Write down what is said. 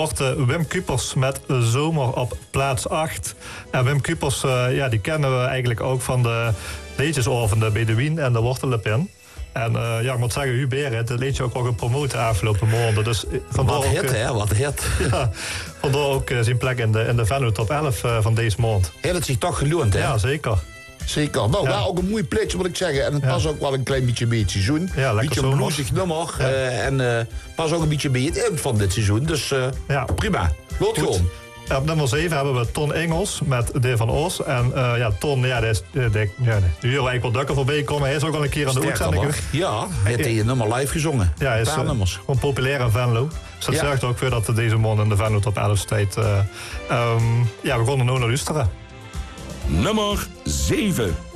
wordt Wim Kupers met Zomer op plaats 8. En Wim Kupers, die kennen we eigenlijk ook van de liedjes over de Bedouin en de Wortelenpin. En ik moet zeggen, Hubert, dat liedje ook al gepromoot de afgelopen maanden. Dus wat hit, hè? Wat hit. Ja, vandaar ook zijn plek in de Venlo top 11 van deze maand. Heeft het zich toch geloond, hè? Ja, zeker. Zeker. Nou, wel ook een mooi plekje, moet ik zeggen. En het past ook wel een klein beetje bij het seizoen. Ja, een beetje een bloesig nummer. En pas ook een beetje bij het eind van dit seizoen. Dus prima. Loopt gewoon. Op nummer 7 hebben we Ton Engels met De van Oos. En Ton, die is eigenlijk wel dukker voorbij komen. Hij is ook al een keer aan de uitzending geweest. Ja, hij heeft een nummer live gezongen. Ja, hij is gewoon populair in Venlo. Dus dat zorgt ook voor dat deze man in de Venlo top 11 staat. We gaan er nu naar luisteren. Nummer 7.